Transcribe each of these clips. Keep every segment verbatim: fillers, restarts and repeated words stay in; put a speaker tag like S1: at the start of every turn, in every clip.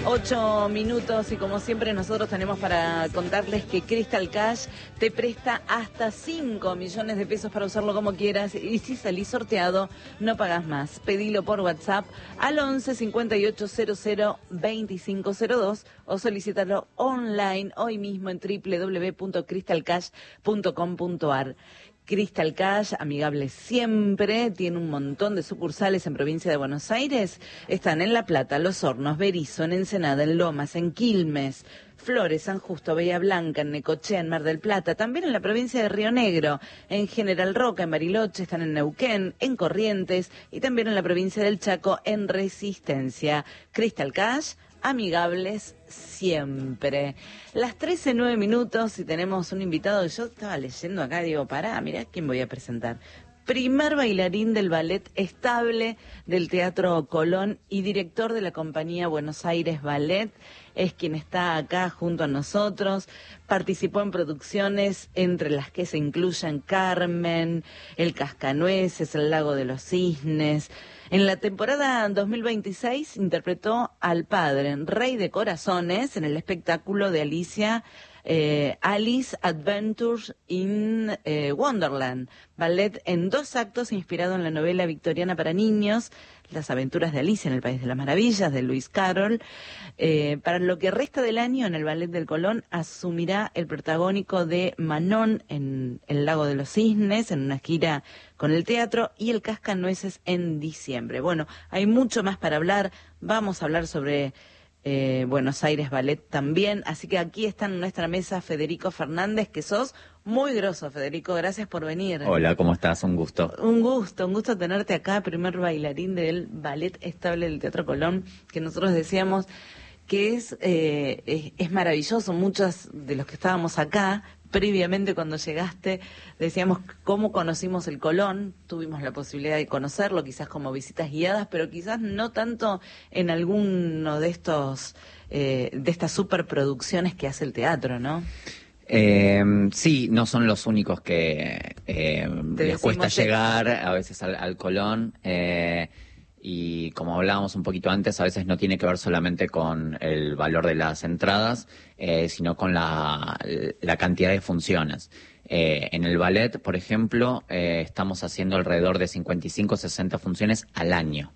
S1: Ocho minutos y como siempre nosotros tenemos para contarles que Crystal Cash te presta hasta cinco millones de pesos para usarlo como quieras y si salís sorteado no pagás más. Pedilo por WhatsApp al once cincuenta y ocho cero cero veinticinco cero dos o solicítalo online hoy mismo en doble u doble u doble u punto crystal cash punto com punto a r. Crystal Cash, amigable siempre, tiene un montón de sucursales en provincia de Buenos Aires. Están en La Plata, Los Hornos, Berisso, en Ensenada, en Lomas, en Quilmes, Flores, San Justo, Bahía Blanca, en Necochea, en Mar del Plata, también en la provincia de Río Negro, en General Roca, en Bariloche, están en Neuquén, en Corrientes y también en la provincia del Chaco, en Resistencia. Crystal Cash, amigables siempre. Las trece, nueve minutos y tenemos un invitado. Yo estaba leyendo acá, digo, pará, mirá quién voy a presentar. Primer bailarín del ballet estable del Teatro Colón y director de la compañía Buenos Aires Ballet. Es quien está acá junto a nosotros. Participó en producciones entre las que se incluyen Carmen, El Cascanueces, El Lago de los Cisnes. En la temporada dos mil veintiséis interpretó al padre, Rey de Corazones, en el espectáculo de Alicia, eh, Alice Adventures in eh, Wonderland, ballet en dos actos inspirado en la novela victoriana para niños, Las aventuras de Alicia en el País de las Maravillas, de Lewis Carroll. Eh, para lo que resta del año, en el Ballet del Colón, asumirá el protagónico de Manon en El Lago de los Cisnes, en una gira con el teatro, y El Cascanueces en diciembre. Bueno, hay mucho más para hablar. Vamos a hablar sobre eh, Buenos Aires Ballet también. Así que aquí está en nuestra mesa Federico Fernández, que sos muy groso, Federico. Gracias por venir.
S2: Hola, ¿cómo estás? Un gusto.
S1: Un gusto, un gusto tenerte acá, primer bailarín del Ballet Estable del Teatro Colón, que nosotros decíamos que es, eh, es, es maravilloso. Muchos de los que estábamos acá, previamente cuando llegaste, decíamos cómo conocimos el Colón, tuvimos la posibilidad de conocerlo, quizás como visitas guiadas, pero quizás no tanto en alguno de estos, eh, de estas superproducciones que hace el teatro, ¿no?
S2: Eh, sí, no son los únicos que eh, les cuesta llegar a veces al, al Colón. Eh, Y como hablábamos un poquito antes, a veces no tiene que ver solamente con el valor de las entradas, eh, sino con la, la cantidad de funciones. Eh, en el ballet, por ejemplo, eh, estamos haciendo alrededor de cincuenta y cinco, sesenta funciones al año.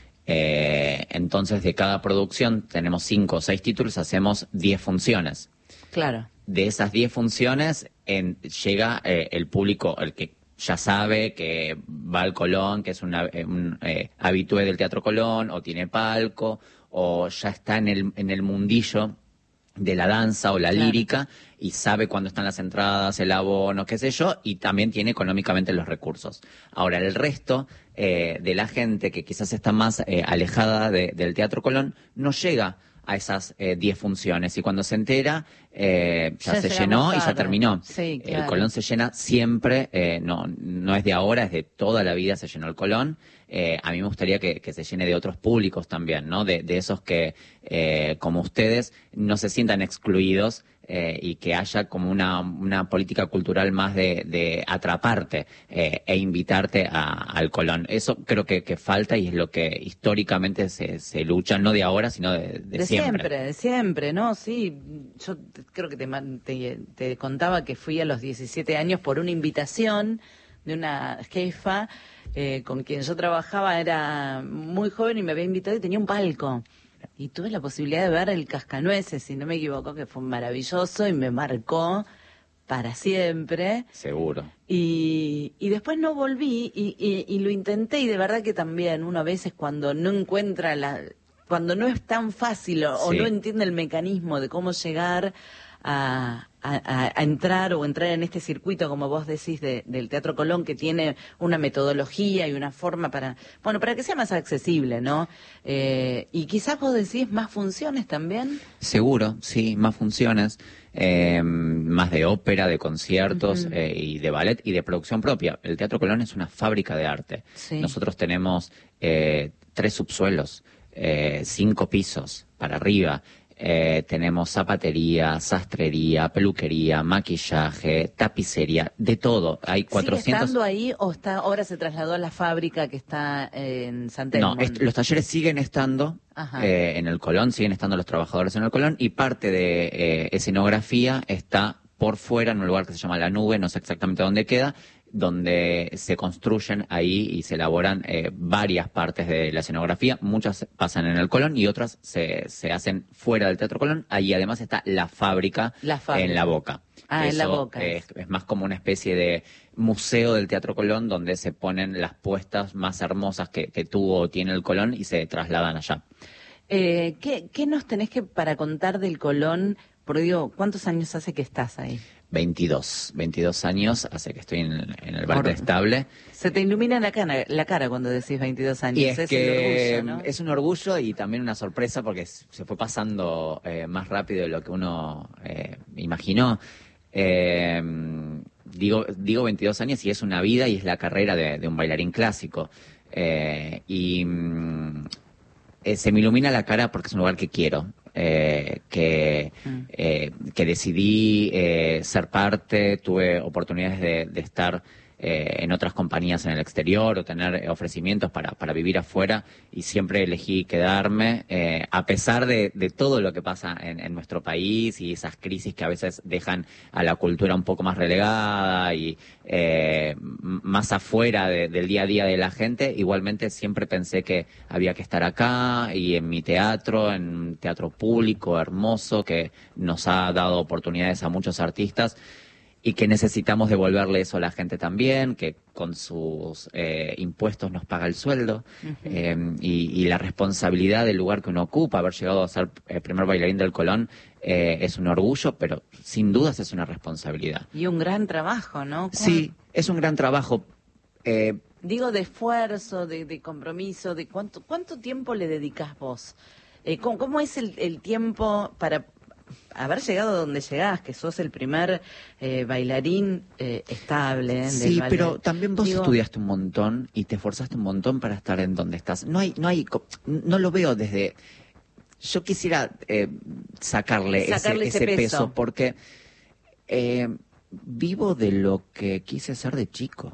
S2: Eh, entonces, de cada producción, tenemos cinco o seis títulos, hacemos diez funciones.
S1: Claro.
S2: De esas diez funciones, en, llega eh, el público, el que ya sabe que va al Colón, que es una, un eh, habitué del Teatro Colón, o tiene palco, o ya está en el, en el mundillo de la danza o la claro. lírica, y sabe cuándo están las entradas, el abono, qué sé yo, y también tiene económicamente los recursos. Ahora, el resto eh, de la gente que quizás está más eh, alejada de, del Teatro Colón, no llega a esas diez eh, funciones, y cuando se entera eh, ya, ya se llenó y ya terminó.
S1: Sí, claro.
S2: El Colón se llena siempre, eh, no no es de ahora, es de toda la vida se llenó el Colón. Eh, a mí me gustaría que, que se llene de otros públicos también, ¿no? De, de esos que, eh, como ustedes, no se sientan excluidos eh, y que haya como una, una política cultural más de, de atraparte eh, e invitarte a, al Colón. Eso creo que, que falta y es lo que históricamente se, se lucha, no de ahora, sino de, de,
S1: de
S2: siempre.
S1: siempre. De siempre, ¿no? Sí, yo creo que te, te, te contaba que fui a los diecisiete años por una invitación de una jefa eh, con quien yo trabajaba, era muy joven y me había invitado y tenía un palco. Y tuve la posibilidad de ver El Cascanueces, si no me equivoco, que fue maravilloso y me marcó para siempre.
S2: Seguro.
S1: Y, y después no volví y, y, y lo intenté, y de verdad que también uno a veces cuando no encuentra la... cuando no es tan fácil o, sí. o no entiende el mecanismo de cómo llegar a, a, a entrar o entrar en este circuito, como vos decís, de, del Teatro Colón, que tiene una metodología y una forma para, bueno, para que sea más accesible, ¿no? Eh, y quizás vos decís más funciones también.
S2: Seguro, sí, más funciones, eh, más de ópera, de conciertos uh-huh. eh, y de ballet y de producción propia. El Teatro Colón es una fábrica de arte. Sí. Nosotros tenemos eh, tres subsuelos, eh, cinco pisos para arriba. Eh, tenemos zapatería, sastrería, peluquería, maquillaje, tapicería, de todo. Hay cuatrocientos...
S1: ¿Sigue estando ahí o está, ahora se trasladó a la fábrica que está en San Telmo?
S2: No, est- los talleres siguen estando eh, en el Colón, siguen estando los trabajadores en el Colón, y parte de eh, escenografía está por fuera en un lugar que se llama La Nube, no sé exactamente dónde queda, donde se construyen ahí y se elaboran eh, varias partes de la escenografía. Muchas pasan en el Colón y otras se, se hacen fuera del Teatro Colón. Ahí además está la fábrica,
S1: la fábrica.
S2: en La Boca.
S1: Ah,
S2: Eso
S1: en La Boca.
S2: Es, es más como una especie de museo del Teatro Colón, donde se ponen las puestas más hermosas que, que tuvo o tiene el Colón y se trasladan allá.
S1: Eh, ¿qué, ¿Qué nos tenés que para contar del Colón? Porque digo, ¿cuántos años hace que estás ahí?
S2: veintidós, veintidós años hace que estoy en el, en el bar de Estable.
S1: Se te ilumina la cara, la cara cuando decís veintidós años.
S2: Y es,
S1: es
S2: que
S1: el orgullo, ¿no?
S2: Es un orgullo y también una sorpresa porque se fue pasando eh, más rápido de lo que uno eh, imaginó. Eh, digo, digo veintidós años y es una vida y es la carrera de, de un bailarín clásico. Eh, y mm, eh, se me ilumina la cara porque es un lugar que quiero. Eh, que, mm. eh, que decidí eh, ser parte, tuve oportunidades de, de estar eh, en otras compañías en el exterior o tener ofrecimientos para, para vivir afuera y siempre elegí quedarme, eh, a pesar de, de todo lo que pasa en, en nuestro país y esas crisis que a veces dejan a la cultura un poco más relegada y eh, más afuera de, del día a día de la gente. Igualmente siempre pensé que había que estar acá y en mi teatro, en un teatro público, hermoso, que nos ha dado oportunidades a muchos artistas y que necesitamos devolverle eso a la gente también, que con sus eh, impuestos nos paga el sueldo. Uh-huh. eh, y, y la responsabilidad del lugar que uno ocupa, haber llegado a ser el primer bailarín del Colón, eh, es un orgullo, pero sin dudas es una responsabilidad.
S1: Y un gran trabajo, ¿no?
S2: Sí, es un gran trabajo. Eh,
S1: Digo, de esfuerzo, de, de compromiso, de cuánto cuánto tiempo le dedicás vos. Eh, ¿cómo, ¿Cómo es el, el tiempo para haber llegado donde llegás, que sos el primer eh, bailarín eh, estable? ¿eh?
S2: Sí, pero también vos Digo, estudiaste un montón y te esforzaste un montón para estar en donde estás. No hay, no hay, no lo veo desde. Yo quisiera eh, sacarle, sacarle ese, ese peso. peso, porque eh, vivo de lo que quise ser de chico.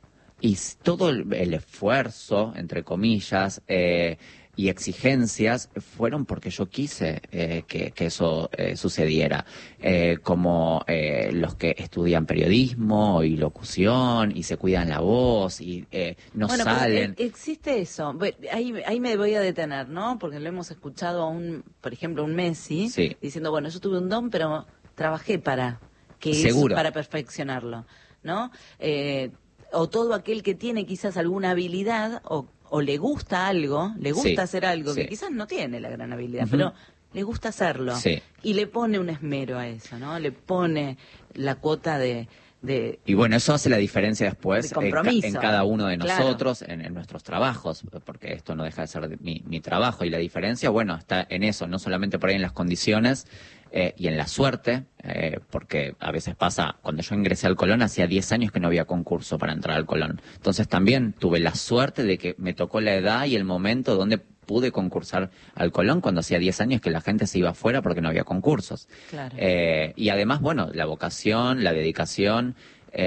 S2: Y todo el, el esfuerzo, entre comillas, eh, y exigencias fueron porque yo quise eh, que, que eso eh, sucediera, eh, como eh, los que estudian periodismo y locución y se cuidan la voz y eh, no
S1: bueno,
S2: salen.
S1: Pero existe eso, ahí, ahí me voy a detener, ¿no? Porque lo hemos escuchado a un, por ejemplo, un Messi
S2: sí.
S1: diciendo, bueno, yo tuve un don, pero trabajé para que
S2: Seguro.
S1: Eso, para perfeccionarlo, ¿no? Eh, o todo aquel que tiene quizás alguna habilidad o o le gusta algo, le gusta sí, hacer algo, sí. que quizás no tiene la gran habilidad, uh-huh. pero le gusta hacerlo.
S2: Sí.
S1: Y le pone un esmero a eso, ¿no? Le pone la cuota de... de
S2: y bueno, eso hace la diferencia después
S1: de compromiso,
S2: en, ca en cada uno de nosotros,
S1: claro.
S2: en, en nuestros trabajos, porque esto no deja de ser de mi, mi trabajo. Y la diferencia, bueno, está en eso, no solamente por ahí en las condiciones, Eh, y en la suerte, eh, porque a veces pasa, cuando yo ingresé al Colón, hacía diez años que no había concurso para entrar al Colón. Entonces también tuve la suerte de que me tocó la edad y el momento donde pude concursar al Colón, cuando hacía diez años que la gente se iba afuera porque no había concursos.
S1: Claro.
S2: Eh, y además, bueno, la vocación, la dedicación,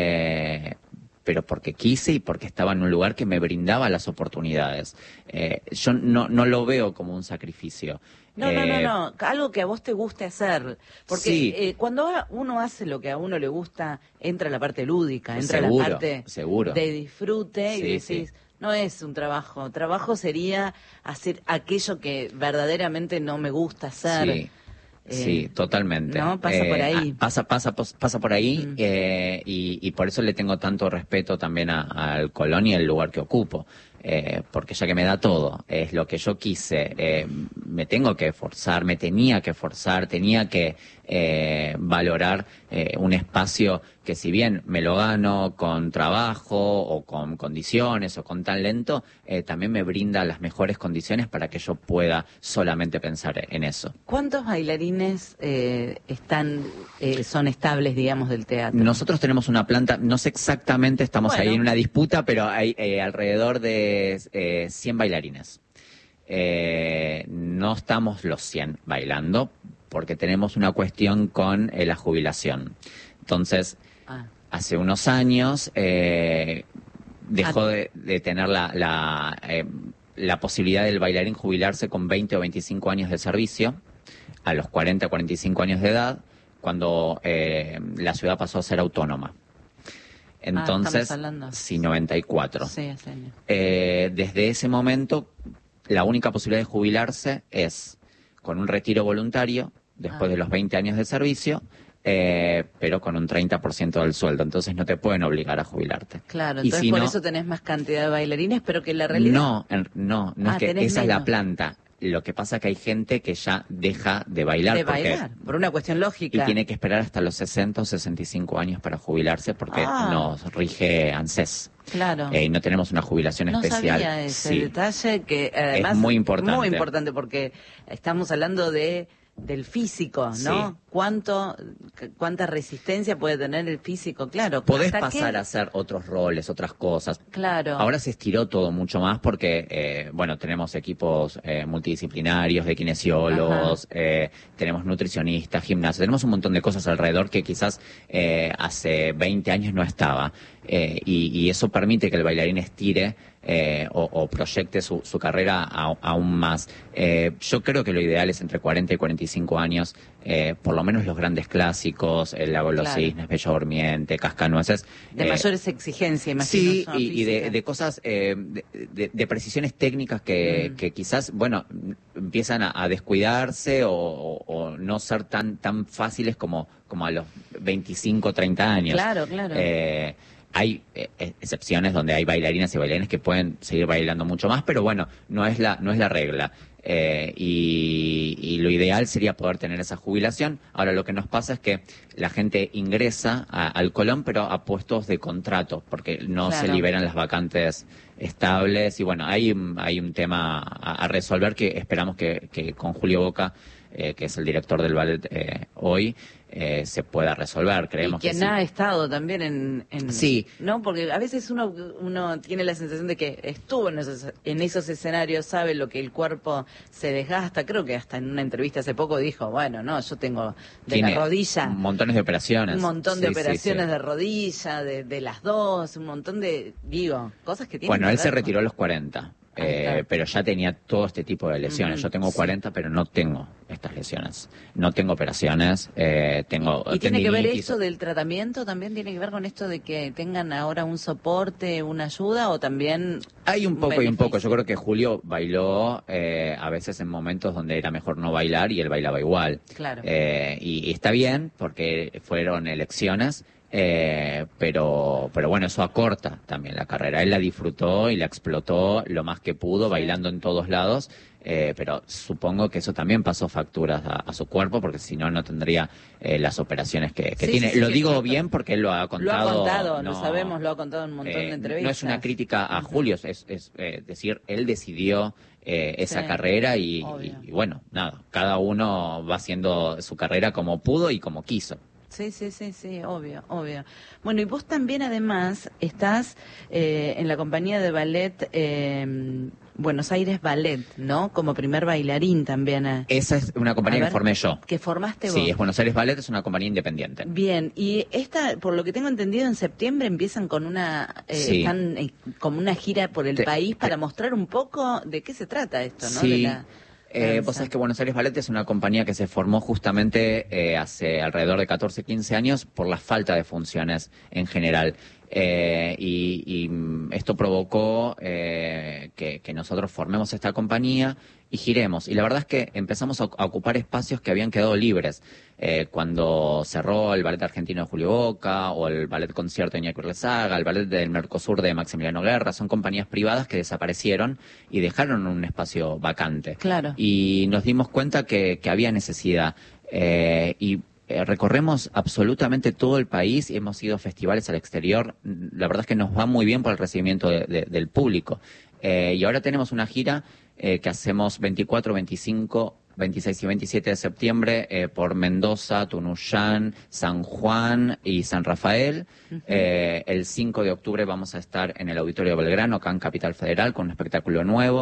S2: eh, pero porque quise y porque estaba en un lugar que me brindaba las oportunidades. Eh, yo no, no lo veo como un sacrificio.
S1: No, no, no, no, algo que a vos te guste hacer, porque
S2: sí.
S1: eh, cuando uno hace lo que a uno le gusta, entra la parte lúdica, entra
S2: seguro,
S1: la parte
S2: seguro.
S1: de disfrute
S2: sí,
S1: y decís,
S2: sí.
S1: no es un trabajo, trabajo sería hacer aquello que verdaderamente no me gusta hacer.
S2: Sí. Eh, sí, totalmente.
S1: No, pasa eh, por ahí.
S2: Pasa, pasa, pasa por ahí mm. eh, y, y por eso le tengo tanto respeto también a, al Colón y al lugar que ocupo. Eh, porque ya que me da todo, es lo que yo quise, eh, me tengo que esforzar, me tenía que esforzar, tenía que eh, valorar eh, un espacio que si bien me lo gano con trabajo o con condiciones o con talento, eh, también me brinda las mejores condiciones para que yo pueda solamente pensar en eso.
S1: ¿Cuántos bailarines eh, están eh, son estables, digamos, del teatro?
S2: Nosotros tenemos una planta, no sé exactamente, estamos
S1: bueno.
S2: ahí en una disputa, pero hay eh, alrededor de eh, cien bailarines. Eh, no estamos los cien bailando, porque tenemos una cuestión con eh, la jubilación. Entonces, ah. hace unos años eh, dejó ah. de, de tener la, la, eh, la posibilidad del bailarín jubilarse con veinte o veinticinco años de servicio, a los cuarenta, cuarenta y cinco años de edad, cuando eh, la ciudad pasó a ser autónoma. Entonces,
S1: ah,
S2: sí, noventa y cuatro.
S1: Sí, hace años.
S2: Eh, desde ese momento, la única posibilidad de jubilarse es con un retiro voluntario, después ah. de los veinte años de servicio, eh, pero con un treinta por ciento del sueldo. Entonces no te pueden obligar a jubilarte.
S1: Claro, entonces si por no, eso tenés más cantidad de bailarines, pero que la realidad...
S2: No, en, no, no ah, es que esa menos. Es la planta. Lo que pasa es que hay gente que ya deja de bailar.
S1: De
S2: porque,
S1: bailar, por una cuestión lógica.
S2: Y tiene que esperar hasta los sesenta o sesenta y cinco años para jubilarse porque ah. nos rige ANSES.
S1: Claro.
S2: Eh, y no tenemos una jubilación
S1: no
S2: especial.
S1: No sabía ese
S2: sí.
S1: detalle que además
S2: es muy importante.
S1: Muy importante porque estamos hablando de del físico, ¿no?
S2: Sí.
S1: ¿Cuánto, cuánta resistencia puede tener el físico? Claro.
S2: Podés pasar qué? a hacer otros roles, otras cosas.
S1: Claro.
S2: Ahora se estiró todo mucho más porque, eh, bueno, tenemos equipos eh, multidisciplinarios de kinesiólogos, eh, tenemos nutricionistas, gimnasios, tenemos un montón de cosas alrededor que quizás eh, hace veinte años no estaba. Eh, y, y eso permite que el bailarín estire eh, o, o proyecte su, su carrera a, aún más. Eh, yo creo que lo ideal es entre cuarenta y cuarenta y cinco años, eh, por lo menos los grandes clásicos, el Lago de los
S1: claro.
S2: Cisnes, Bella Durmiente, Cascanueces.
S1: De eh, mayores exigencias, imagino.
S2: Sí, y, y de, de cosas, eh, de, de, de precisiones técnicas que, mm. que quizás, bueno, empiezan a, a descuidarse o, o, o no ser tan, tan fáciles como, como a los veinticinco, treinta años.
S1: Claro, claro.
S2: Eh, Hay eh, excepciones donde hay bailarinas y bailarines que pueden seguir bailando mucho más, pero bueno, no es la no es la regla. Eh, y, y lo ideal sería poder tener esa jubilación. Ahora lo que nos pasa es que la gente ingresa a, al Colón, pero a puestos de contrato, porque no claro. se liberan las vacantes estables. Y bueno, hay, hay un tema a, a resolver que esperamos que, que con Julio Boca, eh, que es el director del ballet eh, hoy, Eh, se pueda resolver, creemos
S1: y quien
S2: que
S1: ha
S2: sí.
S1: estado también en, en
S2: sí
S1: no porque a veces uno uno tiene la sensación de que estuvo en esos en esos escenarios, sabe lo que el cuerpo se desgasta. Creo que hasta en una entrevista hace poco dijo, bueno, no, yo tengo de
S2: tiene
S1: la rodilla
S2: montones de operaciones,
S1: un montón de
S2: sí,
S1: operaciones
S2: sí, sí.
S1: de rodilla, de, de las dos, un montón de, digo, cosas que tienen
S2: bueno,
S1: que
S2: él
S1: ver
S2: se
S1: con...
S2: retiró a los cuarenta. Eh, pero ya tenía todo este tipo de lesiones.
S1: Uh-huh,
S2: Yo tengo cuarenta, sí. pero no tengo estas lesiones. No tengo operaciones, eh, tengo
S1: ¿Y, y tiene que ver esto del tratamiento? ¿También tiene que ver con esto de que tengan ahora un soporte, una ayuda o también...?
S2: Hay un poco
S1: beneficio?
S2: y un poco. Yo creo que Julio bailó eh, a veces en momentos donde era mejor no bailar y él bailaba igual.
S1: Claro.
S2: Eh, y, y está bien porque fueron elecciones. Eh, pero pero bueno, eso acorta también la carrera. Él la disfrutó y la explotó lo más que pudo, sí. bailando en todos lados, eh, pero supongo que eso también pasó facturas a, a su cuerpo, porque si no, no tendría eh, las operaciones que, que
S1: sí,
S2: tiene.
S1: Sí,
S2: lo
S1: sí,
S2: digo
S1: sí,
S2: bien porque él lo ha contado.
S1: Lo ha contado,
S2: no,
S1: lo sabemos, lo ha contado en un montón
S2: eh,
S1: de entrevistas.
S2: No es una crítica a Julio, es, es eh, decir, él decidió eh, esa
S1: sí,
S2: carrera y, y, y bueno, nada, cada uno va haciendo su carrera como pudo y como quiso.
S1: Sí, sí, sí, sí, obvio, obvio. Bueno, y vos también además estás eh, en la compañía de ballet eh, Buenos Aires Ballet, ¿no? Como primer bailarín también. Eh.
S2: Esa es una compañía
S1: ver,
S2: que formé yo.
S1: ¿Que formaste vos?
S2: Sí, es Buenos Aires Ballet, es una compañía independiente.
S1: Bien, y esta, por lo que tengo entendido, en septiembre empiezan con una, eh,
S2: sí.
S1: están eh, como una gira por el te, país para te... mostrar un poco de qué se trata esto, ¿no?
S2: Sí.
S1: De la...
S2: Eh, vos sabés que Buenos Aires Ballet es una compañía que se formó justamente eh, hace alrededor de catorce, quince años por la falta de funciones en general. Eh, y, y esto provocó eh, que, que nosotros formemos esta compañía y giremos. Y la verdad es que empezamos a, a ocupar espacios que habían quedado libres. Eh, cuando cerró el Ballet Argentino de Julio Boca, o el Ballet Concierto de Iñaki Urlezaga, el Ballet del Mercosur de Maximiliano Guerra, son compañías privadas que desaparecieron y dejaron un espacio vacante.
S1: Claro.
S2: Y nos dimos cuenta que, que había necesidad. Eh, y Eh, recorremos absolutamente todo el país y hemos ido a festivales al exterior. La verdad es que nos va muy bien por el recibimiento de, de, del público. Eh, y ahora tenemos una gira eh, que hacemos veinticuatro, veinticinco, veintiséis y veintisiete de septiembre eh, por Mendoza, Tunuyán, San Juan y San Rafael. Uh-huh. Eh, el cinco de octubre vamos a estar en el Auditorio Belgrano, acá en Capital Federal, con un espectáculo nuevo.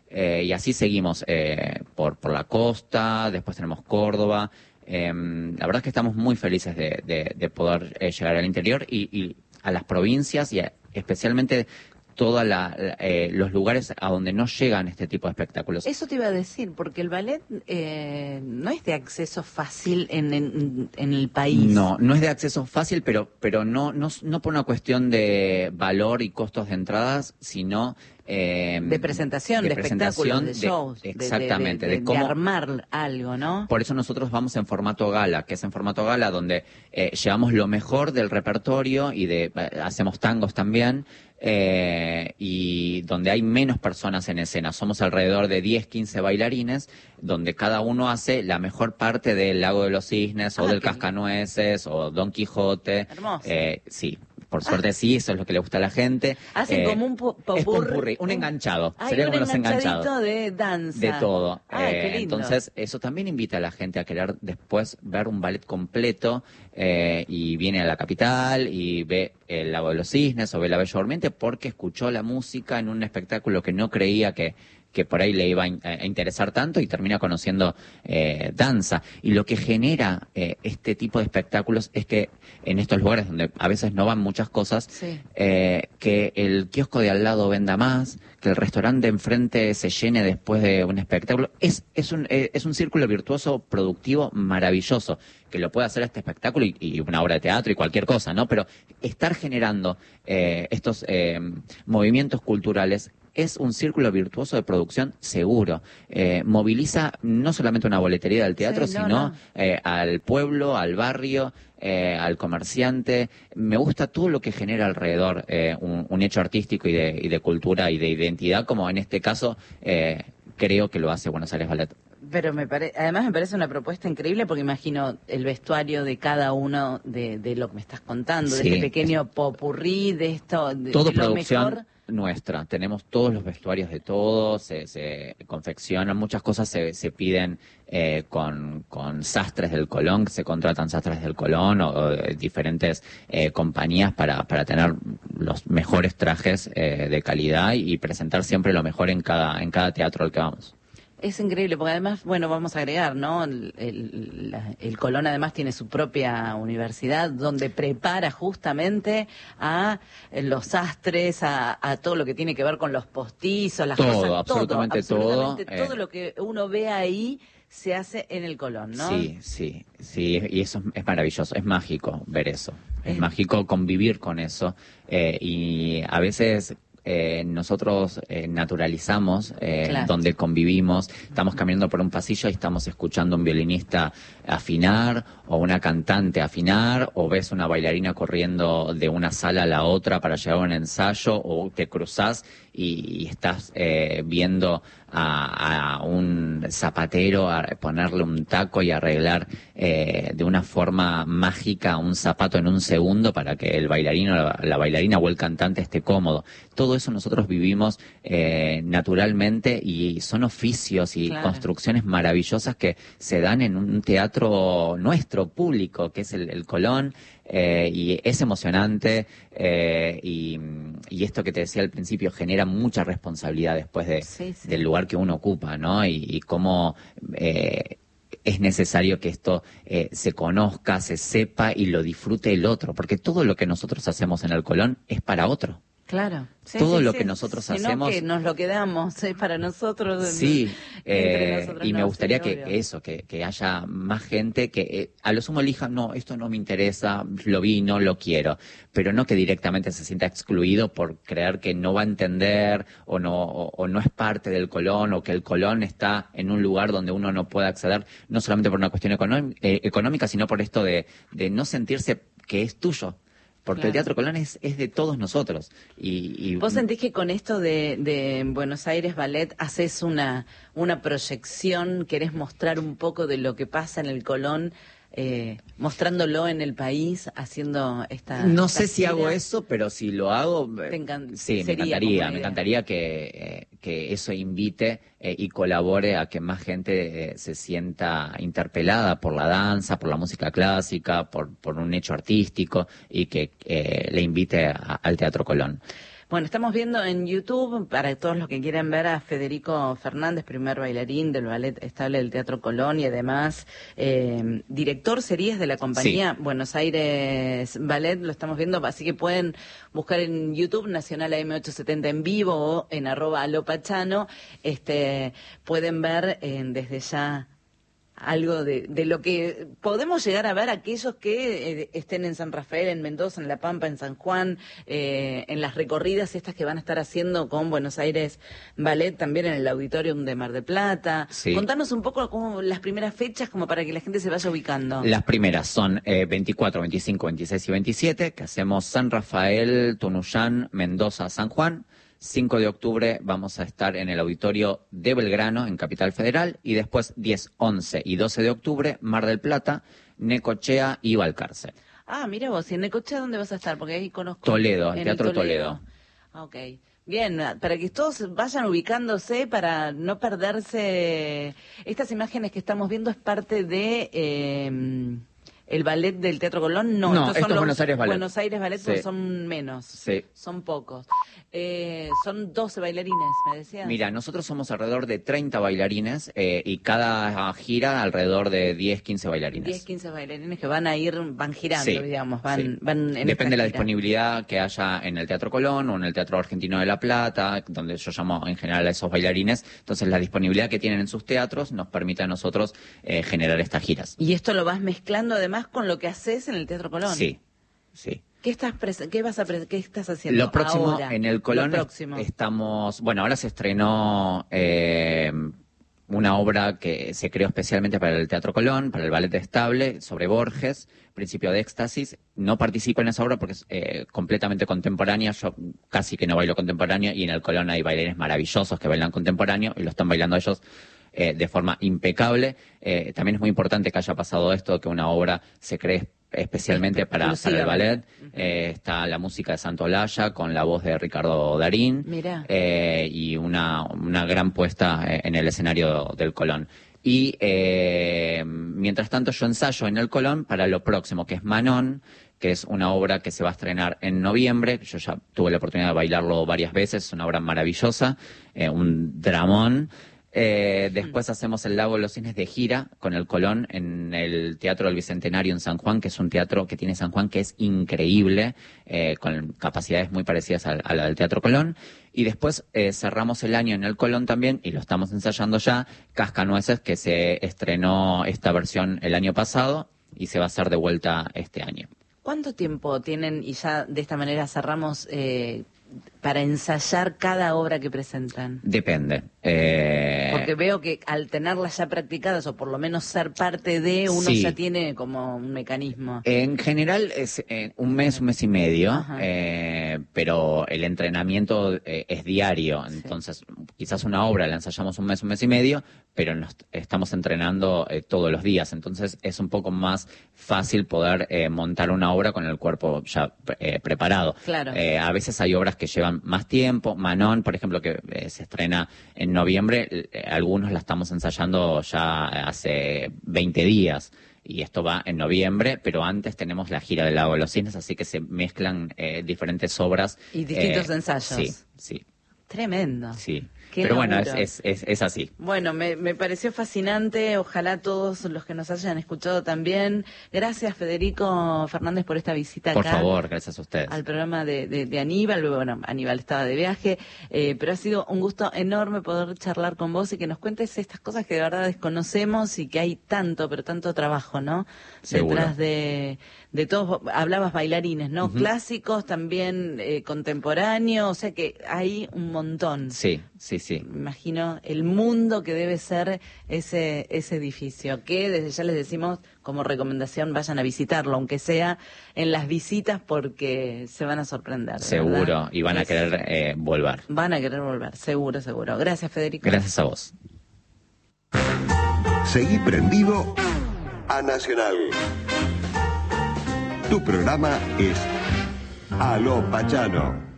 S2: eh, y así seguimos eh, por, por la costa, después tenemos Córdoba. Eh, la verdad es que estamos muy felices de, de, de poder eh, llegar al interior y, y a las provincias y a, especialmente todos eh, los lugares a donde no llegan este tipo de espectáculos.
S1: Eso te iba a decir, porque el ballet eh, no es de acceso fácil en, en, en el país.
S2: No, no es de acceso fácil, pero, pero no, no, no por una cuestión de valor y costos de entradas, sino... Eh,
S1: de presentación, de, de espectáculos, de shows,
S2: de, exactamente,
S1: de, de, de,
S2: de, cómo,
S1: de armar algo, ¿no?
S2: Por eso nosotros vamos en formato gala, que es en formato gala donde eh, llevamos lo mejor del repertorio y de hacemos tangos también, eh, y donde hay menos personas en escena. Somos alrededor de diez, quince bailarines, donde cada uno hace la mejor parte del Lago de los Cisnes, ah, o del Cascanueces, o Don Quijote.
S1: Hermoso.
S2: Eh, sí. Por suerte ah. sí, eso es lo que le gusta a la gente.
S1: Hacen eh, como un popurrí.
S2: Es popurrí, un enganchado.
S1: Hay
S2: Sería
S1: un
S2: como los enganchados.
S1: de danza.
S2: De todo.
S1: Ay,
S2: eh,
S1: qué lindo.
S2: Entonces, eso también invita a la gente a querer después ver un ballet completo eh, y viene a la capital y ve el Lago de los Cisnes o ve la Bella Durmiente porque escuchó la música en un espectáculo que no creía que... que por ahí le iba a interesar tanto y termina conociendo eh, danza. Y lo que genera eh, este tipo de espectáculos es que en estos lugares donde a veces no van muchas cosas,
S1: sí.
S2: eh, que el kiosco de al lado venda más, que el restaurante de enfrente se llene después de un espectáculo, es, es, un, eh, es un círculo virtuoso productivo maravilloso, que lo puede hacer este espectáculo y, y una obra de teatro y cualquier cosa, ¿no? Pero estar generando eh, estos eh, movimientos culturales es un círculo virtuoso de producción seguro. Eh, moviliza no solamente una boletería del teatro, sí, no, sino no. Eh, al pueblo, al barrio, eh, al comerciante. Me gusta todo lo que genera alrededor eh, un, un hecho artístico y de, y de cultura y de identidad, como en este caso eh, creo que lo hace Buenos Aires Ballet.
S1: Pero me pare... además me parece una propuesta increíble porque imagino el vestuario de cada uno de, de lo que me estás contando, sí, de este pequeño es... popurrí, de esto, de,
S2: todo
S1: de lo
S2: producción
S1: mejor.
S2: Nuestra, tenemos todos los vestuarios de todos, se, se confeccionan, muchas cosas se, se piden eh, con, con sastres del Colón, se contratan sastres del Colón o, o diferentes eh, compañías para, para tener los mejores trajes eh, de calidad y presentar siempre lo mejor en cada, en cada teatro al que vamos.
S1: Es increíble, porque además, bueno, vamos a agregar, ¿no? El, el, la, el Colón además tiene su propia universidad donde prepara justamente a los sastres, a, a todo lo que tiene que ver con los postizos, las
S2: todo,
S1: cosas,
S2: absolutamente
S1: todo, absolutamente
S2: todo.
S1: todo
S2: eh,
S1: lo que uno ve ahí se hace en el Colón, ¿no?
S2: Sí, sí, sí, y eso es maravilloso, es mágico ver eso, es, es mágico convivir con eso, eh, y a veces... Eh, nosotros eh, naturalizamos eh, claro. donde convivimos, estamos caminando por un pasillo y estamos escuchando a un violinista afinar o una cantante afinar o ves una bailarina corriendo de una sala a la otra para llegar a un ensayo o te cruzás y, y estás eh, viendo a, a un zapatero a ponerle un taco y arreglar eh, de una forma mágica un zapato en un segundo para que el bailarino, la, la bailarina o el cantante esté cómodo. Todo eso nosotros vivimos eh, naturalmente y son oficios y claro. construcciones maravillosas que se dan en un teatro nuestro, público, que es el, el Colón. Eh, y es emocionante eh, y, y esto que te decía al principio genera mucha responsabilidad después de, sí, sí. del lugar que uno ocupa, ¿no? Y, y cómo eh, es necesario que esto eh, se conozca, se sepa y lo disfrute el otro, porque todo lo que nosotros hacemos en el Colón es para otro.
S1: Claro. Sí,
S2: todo
S1: sí,
S2: lo
S1: sí.
S2: que nosotros
S1: Sino
S2: hacemos
S1: que nos lo quedamos es para nosotros.
S2: Sí, eh,
S1: nosotros
S2: y
S1: no,
S2: me gustaría
S1: sí,
S2: que, que eso, que, que haya más gente que eh, a lo sumo elija, no, esto no me interesa, lo vi, no lo quiero, pero no que directamente se sienta excluido por creer que no va a entender o no, o, o no es parte del Colón o que el Colón está en un lugar donde uno no puede acceder, no solamente por una cuestión económica, eh, económica sino por esto de, de no sentirse que es tuyo. Porque claro. el Teatro Colón es, es de todos nosotros. Y, y...
S1: ¿Vos sentís que con esto de, de Buenos Aires Ballet haces una, una proyección, querés mostrar un poco de lo que pasa en el Colón, eh, mostrándolo en el país, haciendo esta...
S2: No
S1: esta
S2: sé si
S1: gira?
S2: hago eso, pero si lo hago,
S1: encan...
S2: sí, me encantaría. Me encantaría que, eh, que eso invite eh, y colabore a que más gente eh, se sienta interpelada por la danza, por la música clásica, por, por un hecho artístico y que eh, le invite a, al Teatro Colón.
S1: Bueno, estamos viendo en YouTube, para todos los que quieran ver, a Federico Fernández, primer bailarín del Ballet Estable del Teatro Colón y además eh, director serías de la compañía sí. Buenos Aires Ballet, lo estamos viendo, así que pueden buscar en YouTube Nacional A M ochocientos setenta en vivo o en arroba alopachano, este, pueden ver eh, desde ya algo de, de lo que podemos llegar a ver aquellos que eh, estén en San Rafael, en Mendoza, en La Pampa, en San Juan, eh, en las recorridas estas que van a estar haciendo con Buenos Aires Ballet, también en el Auditorium de Mar del Plata. Sí. Contanos un poco cómo, las primeras fechas, como para que la gente se vaya ubicando.
S2: Las primeras son eh, veinticuatro, veinticinco, veintiséis y veintisiete, que hacemos San Rafael, Tunuyán, Mendoza, San Juan. cinco de octubre vamos a estar en el auditorio de Belgrano, en Capital Federal, y después diez, once y doce de octubre, Mar del Plata, Necochea y Balcarce.
S1: Ah, mira vos, ¿y en Necochea dónde vas a estar? Porque ahí conozco...
S2: Toledo, el Teatro Toledo.
S1: Toledo. Ok. Bien, para que todos vayan ubicándose, para no perderse... Estas imágenes que estamos viendo es parte de... Eh... ¿El ballet del Teatro Colón? No,
S2: no
S1: estos
S2: esto
S1: son
S2: es
S1: los
S2: Buenos Aires Ballet.
S1: Buenos Aires Ballet,
S2: sí.
S1: Son menos,
S2: sí.
S1: Son pocos. Eh, son doce bailarines, me decías.
S2: Mira, nosotros somos alrededor de treinta bailarines eh, y cada gira alrededor de diez, quince bailarines.
S1: diez, quince bailarines que van a ir, van girando,
S2: sí.
S1: digamos, van,
S2: sí.
S1: van en
S2: Depende de la
S1: gira.
S2: disponibilidad que haya en el Teatro Colón o en el Teatro Argentino de La Plata, donde yo llamo en general a esos bailarines. Entonces, la disponibilidad que tienen en sus teatros nos permite a nosotros eh, generar estas giras.
S1: Y esto lo vas mezclando además con lo que haces en el Teatro Colón.
S2: Sí, sí.
S1: ¿Qué estás qué vas a qué estás haciendo
S2: Lo próximo
S1: ahora?
S2: En el Colón estamos, bueno, ahora se estrenó eh, una obra que se creó especialmente para el Teatro Colón, para el Ballet Estable, sobre Borges, Principio de Éxtasis. No participo en esa obra porque es eh, completamente contemporánea, yo casi que no bailo contemporáneo, y en el Colón hay bailarines maravillosos que bailan contemporáneo y lo están bailando ellos eh, de forma impecable. Eh, también es muy importante que haya pasado esto, que una obra se cree especialmente para, para el ballet. Uh-huh. eh, está la música de Santolaya con la voz de Ricardo Darín.
S1: Mirá.
S2: Eh, y una, una gran puesta en el escenario del Colón. Y eh, mientras tanto yo ensayo en el Colón para lo próximo, que es Manon, que es una obra que se va a estrenar en noviembre. Yo ya tuve la oportunidad de bailarlo varias veces, es una obra maravillosa, eh, un dramón. Eh, después mm. hacemos El Lago de los Cisnes de gira con el Colón en el Teatro del Bicentenario en San Juan, que es un teatro que tiene San Juan que es increíble, eh, con capacidades muy parecidas a, a la del Teatro Colón. Y después eh, cerramos el año en el Colón también, y lo estamos ensayando ya, Cascanueces, que se estrenó esta versión el año pasado y se va a hacer de vuelta este año.
S1: ¿Cuánto tiempo tienen, y ya de esta manera cerramos, eh, para ensayar cada obra que presentan?
S2: Depende. Eh...
S1: Porque veo que al tenerlas ya practicadas, o por lo menos ser parte de, uno sí. ya tiene como un mecanismo.
S2: En general es eh, un mes, un mes y medio, eh, pero el entrenamiento eh, es diario. Sí. Entonces, quizás una obra la ensayamos un mes, un mes y medio, pero nos estamos entrenando eh, todos los días. Entonces, es un poco más fácil poder eh, montar una obra con el cuerpo ya eh, preparado.
S1: Claro.
S2: Eh, a veces hay obras que llevan más tiempo. Manon, por ejemplo, que eh, se estrena en noviembre, eh, algunos la estamos ensayando ya hace veinte días. Y esto va en noviembre, pero antes tenemos la gira del Lago de los Cisnes, así que se mezclan eh, diferentes obras.
S1: Y distintos
S2: eh,
S1: ensayos.
S2: Sí, sí.
S1: Tremendo.
S2: Sí.
S1: Qué
S2: Pero
S1: laburo.
S2: bueno, es, es, es, es así.
S1: Bueno, me, me pareció fascinante. Ojalá todos los que nos hayan escuchado también. Gracias, Federico Fernández, por esta visita
S2: por
S1: acá.
S2: Por favor, gracias a ustedes.
S1: Al programa de, de, de Aníbal. Bueno, Aníbal estaba de viaje, eh, pero ha sido un gusto enorme poder charlar con vos y que nos cuentes estas cosas que de verdad desconocemos y que hay tanto, pero tanto trabajo, ¿no?
S2: Seguro.
S1: Detrás de, de todos. Hablabas bailarines, ¿no?
S2: Uh-huh.
S1: Clásicos, también eh, contemporáneos, o sea que hay un montón.
S2: Sí, sí, sí.
S1: Me imagino el mundo que debe ser ese ese edificio, que desde ya les decimos como recomendación vayan a visitarlo, aunque sea en las visitas, porque se van a sorprender.
S2: Seguro,
S1: ¿verdad?
S2: Y van a
S1: es,
S2: querer eh, volver.
S1: Van a querer volver, seguro, seguro. Gracias, Federico.
S2: Gracias a vos.
S3: Seguí prendido a Nacional. Tu programa es Aló Pachano.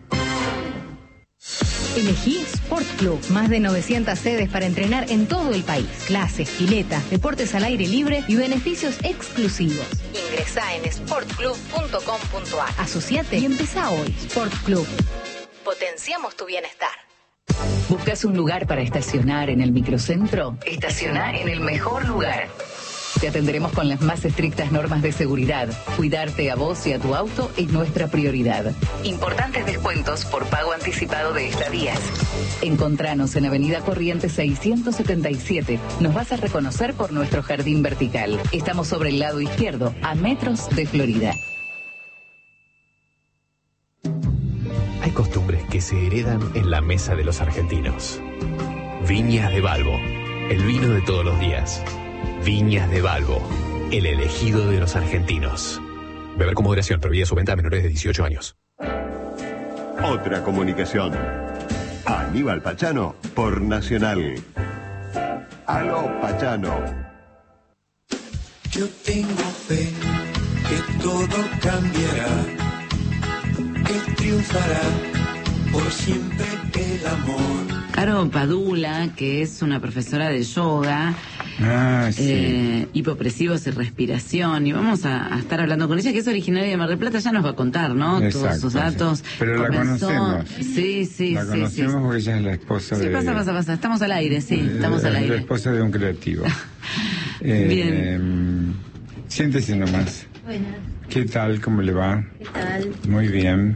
S4: Elegí Sport Club, más de novecientas sedes para entrenar en todo el país. Clases, piletas, deportes al aire libre y beneficios exclusivos. Ingresá en sport club punto com punto a r. Asociate y empezá hoy. Sport Club. Potencia potenciamos tu bienestar. ¿Buscas un lugar para estacionar en el microcentro? Estaciona en el mejor lugar. Te atenderemos con las más estrictas normas de seguridad. Cuidarte a vos y a tu auto es nuestra prioridad. Importantes descuentos por pago anticipado de estadías. Encontranos en Avenida Corrientes seiscientos setenta y siete. Nos vas a reconocer por nuestro jardín vertical. Estamos sobre el lado izquierdo, a metros de Florida.
S5: Hay costumbres que se heredan en la mesa de los argentinos. Viñas de Balbo, el vino de todos los días. Viñas de Balbo, el elegido de los argentinos. Beber con moderación, prohibida su venta a menores de dieciocho años.
S3: Otra comunicación. Aníbal Pachano por Nacional. Aló Pachano.
S6: Yo tengo fe que todo cambiará, que triunfará por siempre el amor.
S1: Caro Padula, que es una profesora de yoga,
S7: ah, sí.
S1: eh, hipopresivos y respiración, y vamos a, a estar hablando con ella, que es originaria de Mar del Plata, ya nos va a contar, ¿no?
S7: Exacto,
S1: todos sus datos.
S7: Sí. Pero Comenzó... la conocemos.
S1: Sí, sí,
S7: la
S1: sí.
S7: conocemos
S1: sí.
S7: porque ella es la esposa
S1: sí,
S7: de... Sí,
S1: pasa, pasa, pasa. Estamos al aire, sí, estamos al aire.
S7: La esposa de un creativo. eh,
S1: Bien.
S7: Eh, siéntese nomás.
S8: Buenas.
S7: ¿Qué tal? ¿Cómo le va?
S8: ¿Qué tal?
S7: Muy bien.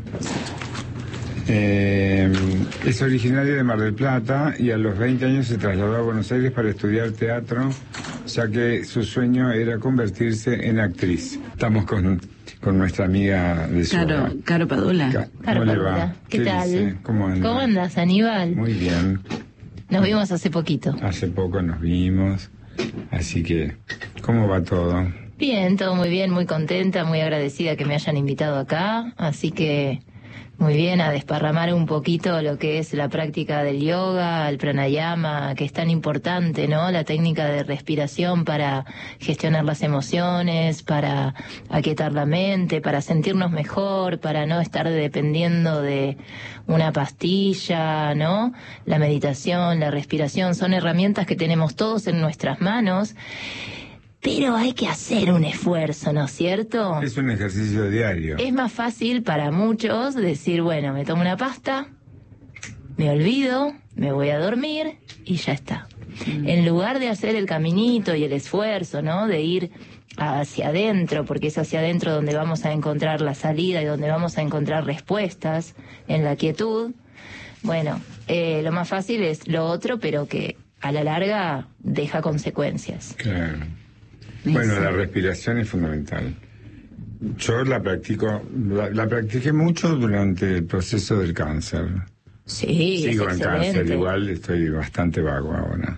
S7: Eh, es originaria de Mar del Plata y a los veinte años se trasladó a Buenos Aires para estudiar teatro, ya que su sueño era convertirse en actriz. Estamos con, con nuestra amiga de
S1: Caro, Caro Padula.
S7: Ca-
S8: Caro
S7: ¿Cómo le
S8: Padula.
S7: va?
S8: ¿Qué, ¿Qué tal?
S7: Dice? ¿Cómo anda?
S8: ¿Cómo andas, Aníbal?
S7: Muy bien.
S8: Nos vimos hace poquito.
S7: Hace poco nos vimos, así que, ¿cómo va todo?
S8: Bien, todo muy bien, muy contenta, muy agradecida que me hayan invitado acá, así que muy bien, a desparramar un poquito lo que es la práctica del yoga, el pranayama, que es tan importante, ¿no? La técnica de respiración para gestionar las emociones, para aquietar la mente, para sentirnos mejor, para no estar dependiendo de una pastilla, ¿no? La meditación, la respiración, son herramientas que tenemos todos en nuestras manos. Pero hay que hacer un esfuerzo, ¿no es cierto?
S7: Es un ejercicio diario.
S8: Es más fácil para muchos decir, bueno, me tomo una pasta, me olvido, me voy a dormir y ya está. Mm. En lugar de hacer el caminito y el esfuerzo, ¿no? De ir hacia adentro, porque es hacia adentro donde vamos a encontrar la salida y donde vamos a encontrar respuestas en la quietud. Bueno, eh, lo más fácil es lo otro, pero que a la larga deja consecuencias.
S7: Claro. Bueno, la respiración es fundamental. Yo la practico, la, la practiqué mucho durante el proceso del cáncer.
S8: Sí,
S7: Sigo
S8: es
S7: en
S8: excelente.
S7: cáncer, igual estoy bastante vago ahora.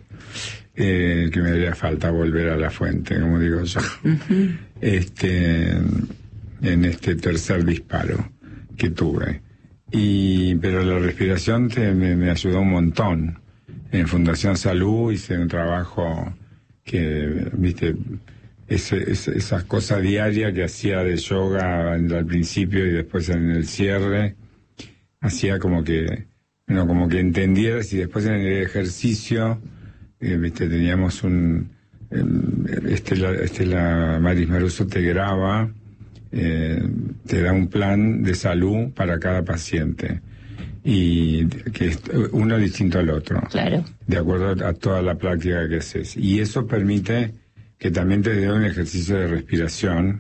S7: Eh, que me haría falta volver a la fuente, como digo yo. Uh-huh. Este, en este tercer disparo que tuve. Y, pero la respiración te, me, me ayudó un montón. En Fundación Salud hice un trabajo que, viste, ese, ese, esa cosa diaria que hacía de yoga al principio y después en el cierre, hacía como que, bueno, como que entendieras, y después en el ejercicio, eh, viste, teníamos un, eh, Estela, Estela Maris Maruso te graba, eh, te da un plan de salud para cada paciente, y que es uno distinto al otro,
S8: claro,
S7: de acuerdo a toda la práctica que haces, y eso permite que también te dé un ejercicio de respiración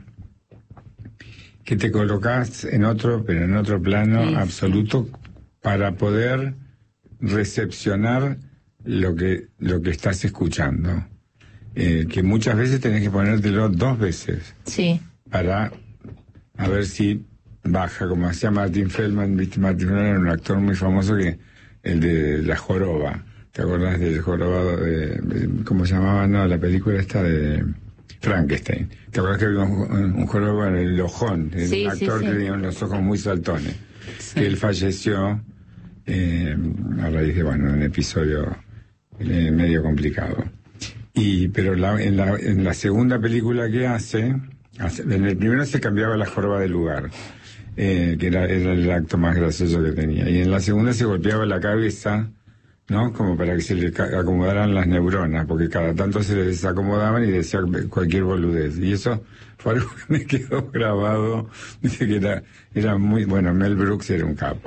S7: que te colocas en otro, pero en otro plano sí, absoluto, sí, para poder recepcionar lo que lo que estás escuchando, eh, que muchas veces tenés que ponértelo dos veces,
S8: sí,
S7: para a ver si baja, como hacía Martin Feldman. ¿Viste? Martin Feldman era un actor muy famoso, que el de La Joroba. ¿Te acordás del jorobado de, de, cómo se llamaba? No, la película esta de Frankenstein. ¿Te acordás que había un, un jorobado en el ojón?
S8: Sí,
S7: un actor
S8: sí,
S7: que
S8: sí.
S7: tenía los ojos muy saltones.
S8: Sí.
S7: Que él falleció eh, a raíz de, bueno, un episodio eh, medio complicado. Y, pero la, en, la, en la segunda película que hace, hace, en el primero se cambiaba la joroba de lugar, eh, que era, era el acto más gracioso que tenía. Y en la segunda se golpeaba la cabeza, ¿no? Como para que se le acomodaran las neuronas, porque cada tanto se le desacomodaban y decía cualquier boludez. Y eso fue algo que me quedó grabado. Dice que era, era muy, bueno, Mel Brooks era un capo.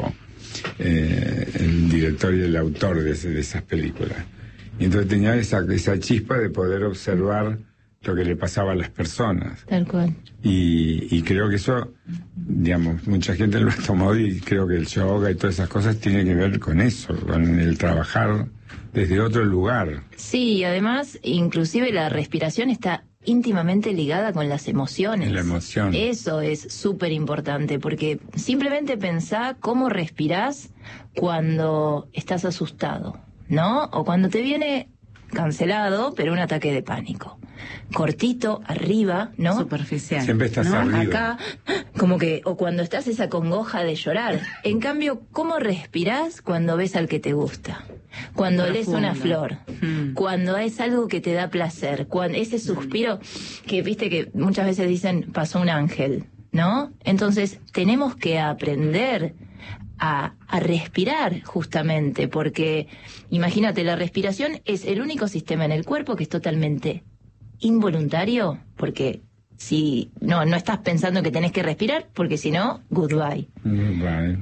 S7: eh, el director y el autor de, ese, de esas películas. Y entonces tenía esa, esa chispa de poder observar lo que le pasaba a las personas.
S8: Tal cual.
S7: Y, y creo que eso, digamos, mucha gente lo ha tomado y creo que el yoga y todas esas cosas tienen que ver con eso, con el trabajar desde otro lugar.
S8: Sí, y además, inclusive la respiración está íntimamente ligada con las emociones.
S7: La emoción.
S8: Eso es súper importante, porque simplemente pensá cómo respirás cuando estás asustado, ¿no? O cuando te viene cancelado, pero un ataque de pánico. Cortito, arriba, ¿no?
S1: Superficial.
S7: Siempre estás
S8: ¿no?
S7: arriba.
S8: Acá, como que, o cuando estás esa congoja de llorar. En cambio, ¿cómo respirás cuando ves al que te gusta? Cuando lees una flor,
S1: Mm.
S8: cuando es algo que te da placer, cuando ese suspiro que viste que muchas veces dicen pasó un ángel, ¿no? Entonces tenemos que aprender a, a respirar justamente, porque imagínate, la respiración es el único sistema en el cuerpo que es totalmente involuntario, porque si no, no estás pensando que tenés que respirar, porque si no, goodbye.
S7: Vale.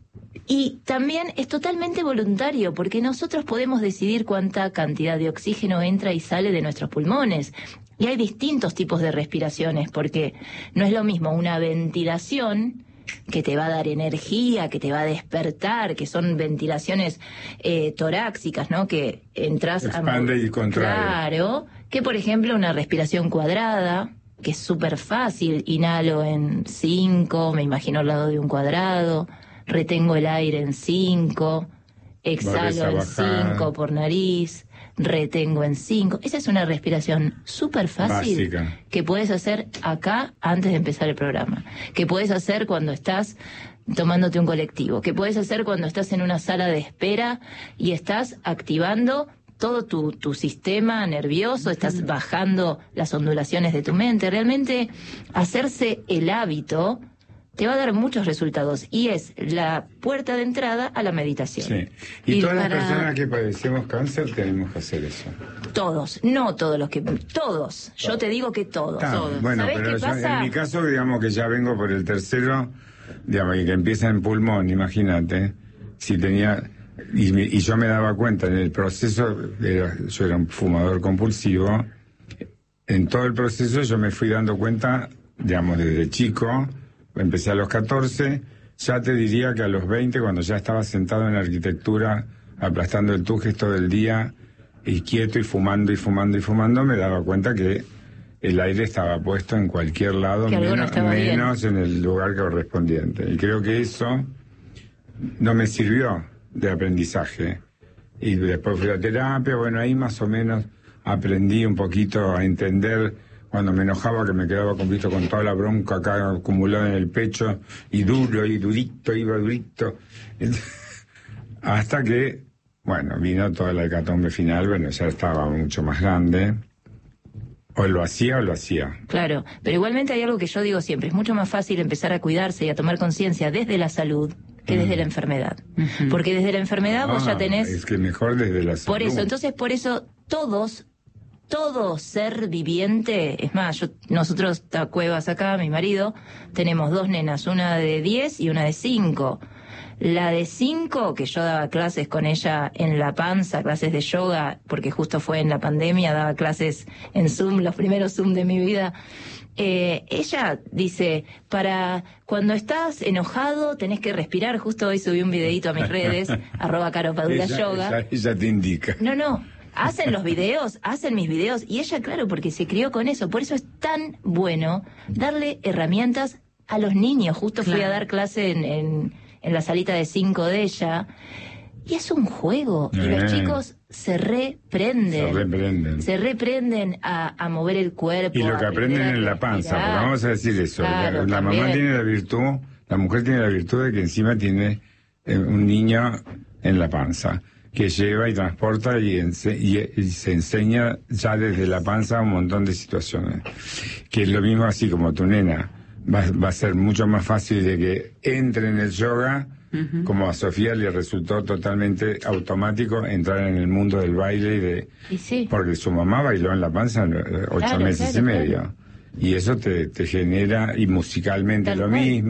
S8: Y también es totalmente voluntario, porque nosotros podemos decidir cuánta cantidad de oxígeno entra y sale de nuestros pulmones. Y hay distintos tipos de respiraciones, porque no es lo mismo una ventilación que te va a dar energía, que te va a despertar, que son ventilaciones eh, torácicas, ¿no? Que entras
S7: Expande
S8: a...
S7: y contrae.
S8: Claro, que por ejemplo una respiración cuadrada, que es súper fácil, inhalo en cinco, me imagino al lado de un cuadrado, retengo el aire en cinco, exhalo en cinco por nariz, retengo en cinco. Esa es una respiración súper fácil
S7: Básica.
S8: que puedes hacer acá antes de empezar el programa, que puedes hacer cuando estás tomándote un colectivo, que puedes hacer cuando estás en una sala de espera y estás activando todo tu, tu sistema nervioso, estás bajando las ondulaciones de tu mente. Realmente hacerse el hábito te va a dar muchos resultados y es la puerta de entrada a la meditación.
S7: Sí. Y,
S8: Y
S7: todas
S8: para-
S7: las personas que padecemos cáncer tenemos que hacer eso.
S8: Todos, no todos los que... Todos, yo te digo que todos.
S7: Está,
S8: todos.
S7: bueno,
S8: ¿Sabés
S7: pero
S8: qué
S7: yo-
S8: pasa?
S7: en mi caso, digamos que ya vengo por el tercero, digamos, y que empieza en pulmón, imagínate, si tenía... Y, me- y yo me daba cuenta en el proceso, era- yo era un fumador compulsivo, en todo el proceso yo me fui dando cuenta, digamos, desde chico, empecé a los catorce, ya te diría que a los veinte, cuando ya estaba sentado en arquitectura, aplastando el tujes todo el día, y quieto y fumando y fumando y fumando, me daba cuenta que el aire estaba puesto en cualquier lado,
S8: Que algo no
S7: menos,
S8: estaba bien.
S7: menos en el lugar correspondiente. Y creo que eso no me sirvió de aprendizaje. Y después fui a terapia, bueno, ahí más o menos aprendí un poquito a entender cuando me enojaba, que me quedaba con, visto, con toda la bronca acá acumulada en el pecho, y duro, y durito, iba durito. Hasta que, bueno, vino toda la hecatombe final, bueno, ya estaba mucho más grande. O lo hacía o lo hacía.
S8: Claro, pero igualmente hay algo que yo digo siempre, es mucho más fácil empezar a cuidarse y a tomar conciencia desde la salud que desde la enfermedad. Porque desde la enfermedad vos
S7: Ah,
S8: ya tenés...
S7: Es que mejor desde la salud.
S8: Por eso, entonces por eso todos, todo ser viviente, es más, yo, nosotros, Cuevas acá, mi marido, tenemos dos nenas, una de diez y una de cinco. La de cinco, que yo daba clases con ella en La Panza, clases de yoga, porque justo fue en la pandemia, daba clases en Zoom, los primeros Zoom de mi vida. Eh, ella dice, para cuando estás enojado tenés que respirar. Justo hoy subí un videito a mis redes, arroba Caro Padula
S7: ella,
S8: Yoga.
S7: ella, ella te indica.
S8: No, no, hacen los videos, hacen mis videos, y ella, claro, porque se crió con eso. Por eso es tan bueno darle herramientas a los niños. Justo fui
S1: Claro.
S8: a dar clase en, en, en la salita de cinco de ella, y es un juego, y
S7: Eh.
S8: los chicos se reprenden.
S7: Se reprenden.
S8: Se reprenden a, a mover el cuerpo.
S7: Y lo que
S8: a
S7: aprenden
S8: aprender a
S7: en la panza,
S8: respirar.
S7: porque vamos a decir eso.
S8: Claro,
S7: la la mamá
S8: también.
S7: tiene la virtud, la mujer tiene la virtud de que encima tiene eh, un niño en la panza, que lleva y transporta y, ense- y- y se enseña ya desde la panza un montón de situaciones. Que es lo mismo así como tu nena. Va, va a ser mucho más fácil de que entre en el yoga, como a Sofía le resultó totalmente automático entrar en el mundo del baile y de...
S8: Y sí.
S7: Porque su mamá bailó en la panza eh, ocho
S8: Claro,
S7: meses
S8: claro,
S7: y medio.
S8: claro.
S7: Y eso te, te genera, y musicalmente
S8: Tal
S7: lo
S8: cual.
S7: mismo,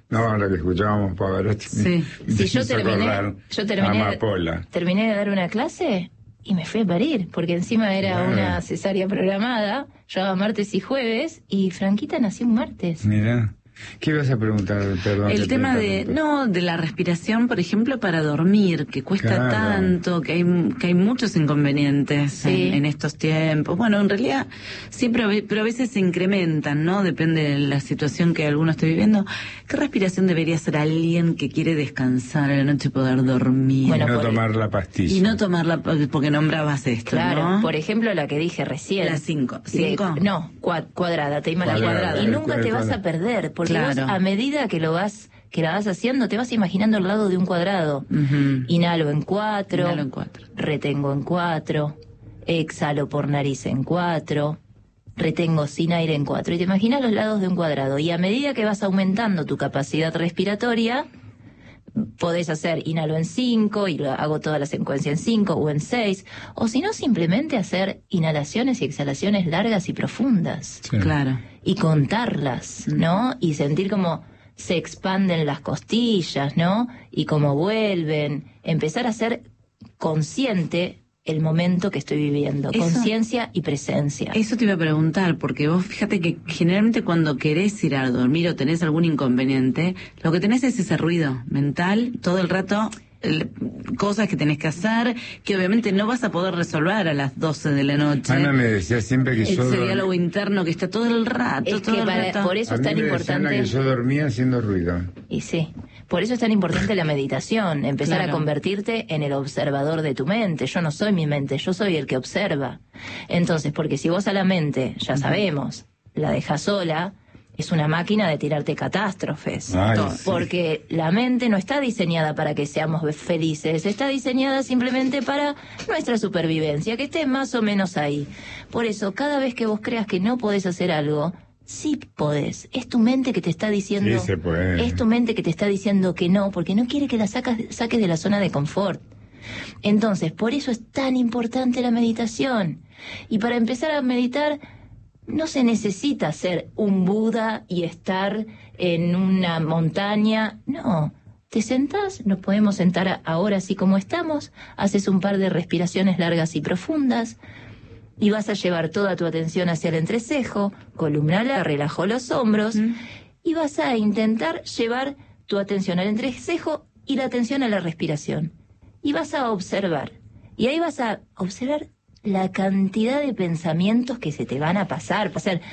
S7: No, ahora que escuchábamos Pavarotti.
S1: Sí.
S7: me
S8: Si yo
S7: hizo
S8: terminé,
S7: acordar
S8: yo terminé,
S7: Amapola.
S8: terminé de dar una clase y me fui a parir, porque encima era
S7: Claro.
S8: una cesárea programada, yo daba martes y jueves, y Franquita nació un martes.
S7: Mira, ¿qué ibas a preguntar? Perdón. que
S1: El
S7: te
S1: tema de,
S7: interrumpí.
S1: no, de la respiración, por ejemplo, para dormir, que cuesta
S7: Claro.
S1: tanto, que hay que hay muchos inconvenientes
S8: Sí.
S1: en, en estos tiempos. Bueno, en realidad siempre, a ve- pero a veces se incrementan, ¿no? Depende de la situación que alguno esté viviendo. ¿Qué respiración debería hacer alguien que quiere descansar a la noche y poder dormir?
S7: Y
S8: Bueno,
S7: no
S8: por-
S7: tomar la pastilla.
S1: y no tomarla, porque nombrabas esto,
S8: Claro,
S1: ¿no?
S8: por ejemplo, la que dije recién.
S1: La cinco.
S8: De-
S1: ¿Cinco?
S8: no, cua- cuadrada, te la
S7: Cuadrada,
S8: cuadrada. Y
S7: el-
S8: nunca
S7: el
S8: te vas
S7: cuadrado.
S8: a perder, porque
S1: Claro.
S8: vos, a medida que lo vas, que la vas haciendo, te vas imaginando el lado de un cuadrado.
S1: Ujú.
S8: Inhalo en cuatro,
S1: Inhalo en cuatro.
S8: retengo en cuatro, exhalo por nariz en cuatro, retengo sin aire en cuatro. Y te imaginas los lados de un cuadrado. Y a medida que vas aumentando tu capacidad respiratoria, podés hacer inhalo en cinco y lo hago toda la secuencia en cinco o en seis, o si no, simplemente hacer inhalaciones y exhalaciones largas y profundas
S7: Sí.
S1: Claro.
S8: y contarlas, ¿no? Y sentir cómo se expanden las costillas, ¿no? Y cómo vuelven, empezar a ser consciente el momento que estoy viviendo,
S1: Eso-
S8: conciencia y presencia.
S1: Eso te iba a preguntar, porque vos fíjate que generalmente cuando querés ir a dormir o tenés algún inconveniente, lo que tenés es ese ruido mental todo el rato, el- cosas que tenés que hacer, que obviamente no vas a poder resolver a las doce de la noche.
S7: Ana me decía siempre que yo
S1: Ese
S7: dormía-
S1: diálogo interno que está todo el rato,
S8: Es
S1: todo
S8: que
S1: el
S8: para-
S1: rato.
S8: por eso
S7: a
S8: es
S7: mí
S8: tan
S7: me decía Ana
S8: importante.
S7: que yo dormía haciendo ruido.
S8: Y sí, por eso es tan importante la meditación, empezar
S1: Claro.
S8: a convertirte en el observador de tu mente. Yo no soy mi mente, yo soy el que observa. Entonces, porque si vos a la mente, ya sabemos, la dejas sola, es una máquina de tirarte catástrofes.
S7: Ay,
S8: To-
S7: sí.
S8: Porque la mente no está diseñada para que seamos felices, está diseñada simplemente para nuestra supervivencia, que esté más o menos ahí. Por eso, cada vez que vos creas que no podés hacer algo, sí podés. Es tu mente que te está diciendo...
S7: Sí, se puede.
S8: Es tu mente que te está diciendo que no, porque no quiere que la sacas, saques de la zona de confort. Entonces, por eso es tan importante la meditación. Y para empezar a meditar, no se necesita ser un Buda y estar en una montaña. No, te sentás, nos podemos sentar a- ahora así como estamos, haces un par de respiraciones largas y profundas, y vas a llevar toda tu atención hacia el entrecejo, columna larga, relajo los hombros, y vas a intentar llevar tu atención al entrecejo y la atención a la respiración. Y vas a observar. Y ahí vas a observar la cantidad de pensamientos que se te van a pasar. O sea,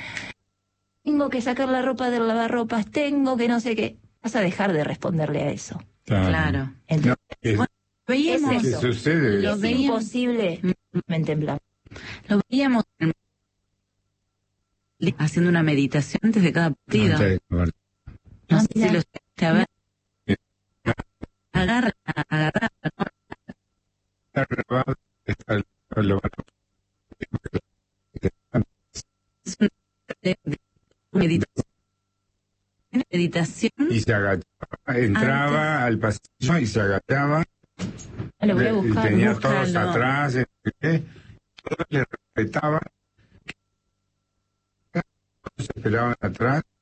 S8: tengo que sacar la ropa del lavarropas, tengo que no sé qué. Vas a dejar de responderle a eso.
S1: Claro.
S8: Entonces,
S7: ¿Qué,
S1: Veíamos,
S8: Es
S7: qué
S8: eso.
S7: sucede?
S1: Lo
S8: es
S1: veíamos.
S8: imposible mente en blanco.
S1: lo veíamos en- haciendo una meditación antes de cada partido.
S7: Antes de comer.
S1: No sé
S8: mira.
S1: si lo llegaste a ver. Agarra, agarra.
S7: Está grabado, está- lo van a-
S1: Es una de- de- meditación. Meditación.
S7: Y se agachaba, entraba al pasillo y se agachaba.
S8: Lo voy a
S7: y
S8: buscar.
S7: tenía
S1: búscalo.
S7: todos atrás, eh, ¿eh? Todos le respetaban, todos esperaban atrás